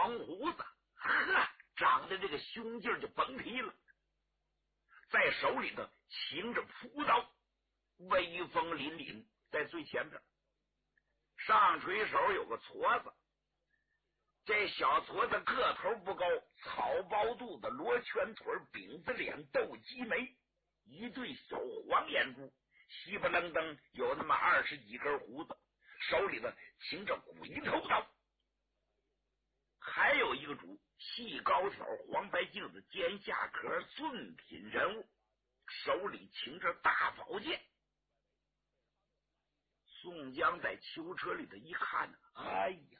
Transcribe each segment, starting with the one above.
黄胡子，长得这个胸劲就甭提了，在手里头擎着朴刀，威风凛凛，在最前边。上垂手有个矬子，这小矬子个头不高，草包肚子，罗圈腿，饼子脸，斗鸡眉，一对小黄眼珠，稀不楞登有那么20几根胡子，手里头擎着鬼头刀。还有一个主，细高挑，黄白镜子，尖下壳，俊品人物，手里擎着大宝剑。宋江在囚车里头一看，哎呀，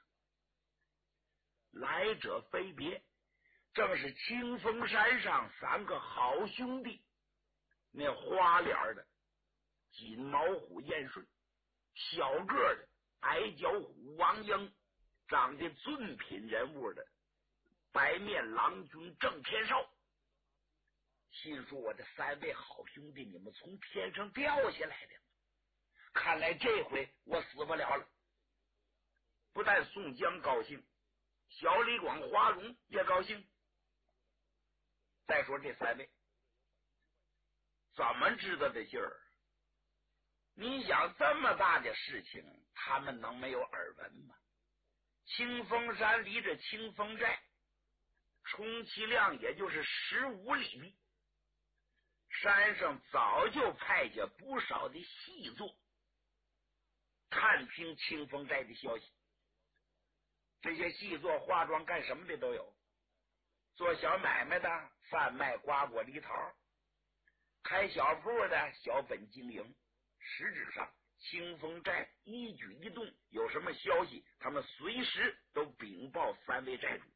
来者非别，正是清风山上3个好兄弟，那花脸的锦毛虎燕顺，小个的矮脚虎王英，长得俊品人物的白面郎君郑天寿。心说我这3位好兄弟，你们从天上掉下来的，看来这回我死不了了。不但宋江高兴，小李广、花荣也高兴。再说这3位怎么知道的信儿？你想这么大的事情，他们能没有耳闻吗？清风山离着清风寨充其量也就是15里地，山上早就派下不少的细作探听清风寨的消息。这些细作化妆干什么的都有，做小买卖的贩卖瓜果梨桃，开小铺的小本经营。实质上清风寨一举一动有什么消息，他们随时都禀报3位寨主。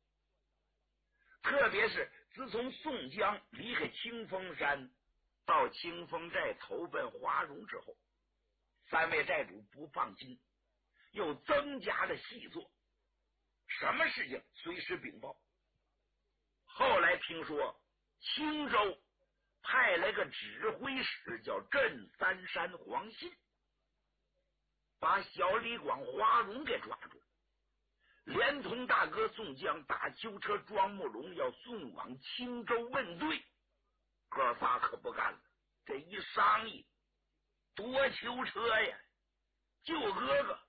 特别是自从宋江离开清风山到清风寨投奔花荣之后，3位寨主不放心，又增加了细作，什么事情随时禀报。后来听说青州派来个指挥使叫镇三山黄信，把小李广、花荣给抓住，连同大哥宋江打囚车庄木龙要送往青州问罪。哥仨可不干了，这一商议夺囚车呀，救哥哥，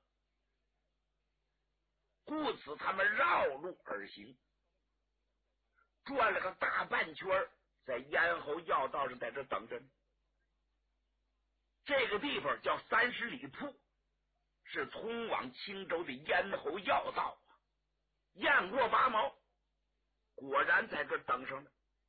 故此他们绕路而行，转了个大半圈，在咽喉要道上在这等着。这个地方叫30里铺，是通往青州的咽喉要道，雁过拔毛，果然在这等上了。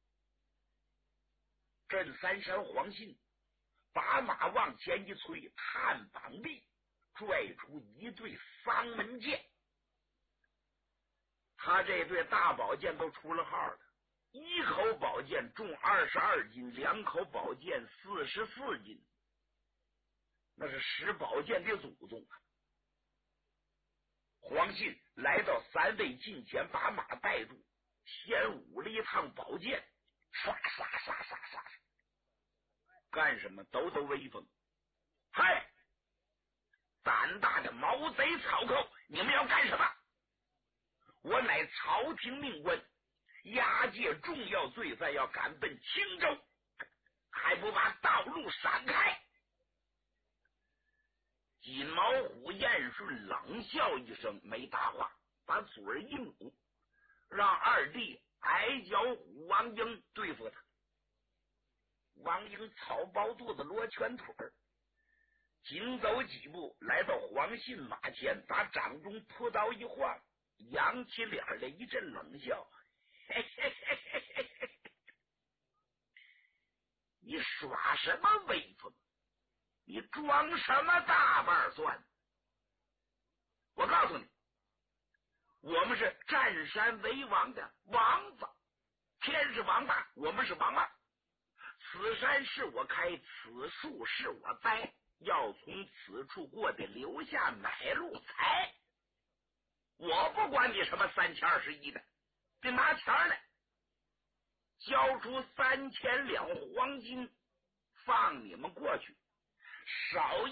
镇三山黄信把马往前一催，探膀臂拽出一对丧门剑。他这对大宝剑都出了号了，一口宝剑重22斤，2口宝剑44斤，那是使宝剑的祖宗啊！黄信来到3位近前，把马带住，先舞了一趟宝剑，唰唰唰唰唰，干什么？抖抖威风。嗨，胆大的毛贼草寇，你们要干什么？我乃朝廷命官，押解重要罪犯要赶奔青州，还不把道路闪开？锦毛虎燕顺冷笑一声，没答话，把嘴一捂，让二弟矮脚虎王英对付他。王英草包肚子，罗圈腿，紧走几步来到黄信马前，把掌中朴刀一晃，扬起脸来一阵冷笑，嘿嘿嘿嘿嘿嘿，你耍什么威风？你装什么大瓣蒜？我告诉你，我们是占山为王的王子，天是王大，我们是王二。此山是我开，此树是我栽，要从此处过得留下买路财。我不管你什么3021的，得拿钱来，交出3000两黄金，放你们过去。少